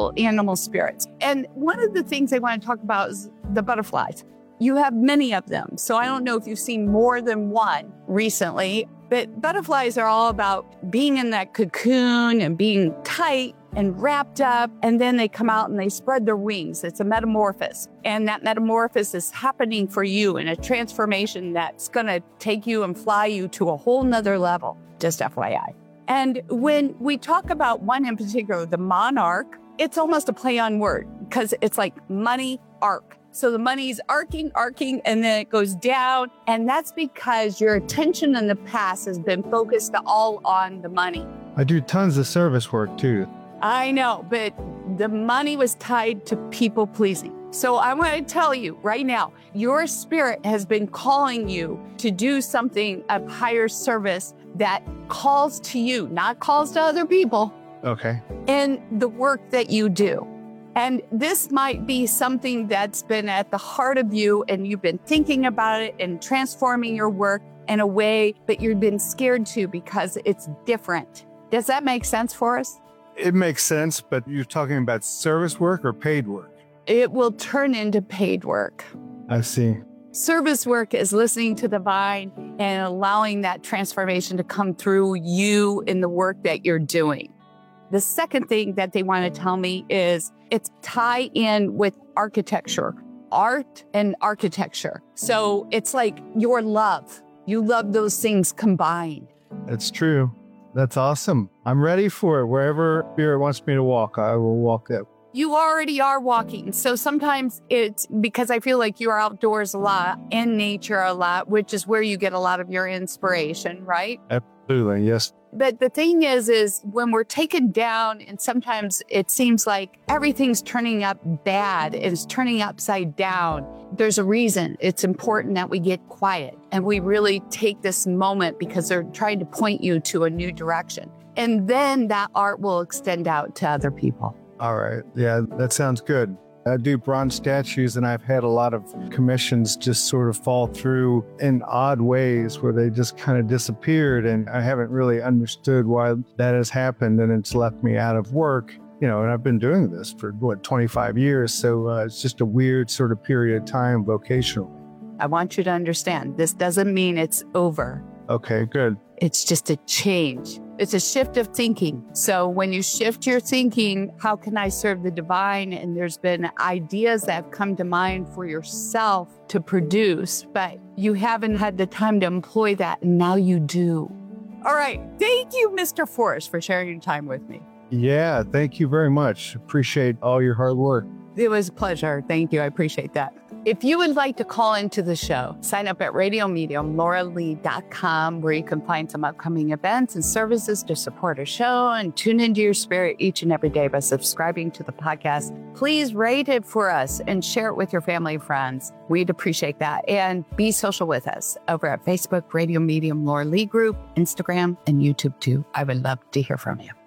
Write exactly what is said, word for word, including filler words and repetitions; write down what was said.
beautiful animal spirits. And one of the things I want to talk about is the butterflies. You have many of them. So I don't know if you've seen more than one recently, but butterflies are all about being in that cocoon and being tight and wrapped up. And then they come out and they spread their wings. It's a metamorphosis. And that metamorphosis is happening for you in a transformation that's going to take you and fly you to a whole nother level. Just F Y I. And when we talk about one in particular, the monarch, it's almost a play on word because it's like money arc. So the money's arcing, arcing, and then it goes down. And that's because your attention in the past has been focused all on the money. I do tons of service work too. I know, but the money was tied to people pleasing. So I want to tell you right now, your spirit has been calling you to do something of higher service that calls to you, not calls to other people. Okay. In the work that you do. And this might be something that's been at the heart of you and you've been thinking about it and transforming your work in a way, but you've been scared to because it's different. Does that make sense for us? It makes sense, but you're talking about service work or paid work? It will turn into paid work. I see. Service work is listening to the divine and allowing that transformation to come through you in the work that you're doing. The second thing that they want to tell me is it's tie in with architecture, art and architecture. So it's like your love. You love those things combined. That's true. That's awesome. I'm ready for it. Wherever Spirit wants me to walk, I will walk that. You already are walking. So sometimes it's because I feel like you are outdoors a lot, in nature a lot, which is where you get a lot of your inspiration, right? Absolutely, yes. But the thing is, is when we're taken down and sometimes it seems like everything's turning up bad, it's turning upside down. There's a reason. It's important that we get quiet and we really take this moment because they're trying to point you to a new direction. And then that art will extend out to other people. All right. Yeah, that sounds good. I do bronze statues, and I've had a lot of commissions just sort of fall through in odd ways where they just kind of disappeared, and I haven't really understood why that has happened, and it's left me out of work. You know, and I've been doing this for, what, twenty-five years, so uh, it's just a weird sort of period of time vocationally. I want you to understand, this doesn't mean it's over. Okay, good. It's just a change. It's a shift of thinking. So when you shift your thinking, how can I serve the divine? And there's been ideas that have come to mind for yourself to produce, but you haven't had the time to employ that. And now you do. All right. Thank you, Mister Forrest, for sharing your time with me. Yeah, thank you very much. Appreciate all your hard work. It was a pleasure. Thank you. I appreciate that. If you would like to call into the show, sign up at radio medium laura lee dot com, where you can find some upcoming events and services to support our show and tune into your spirit each and every day by subscribing to the podcast. Please rate it for us and share it with your family and friends. We'd appreciate that. And be social with us over at Facebook, Radio Medium Laura Lee Group, Instagram, and YouTube too. I would love to hear from you.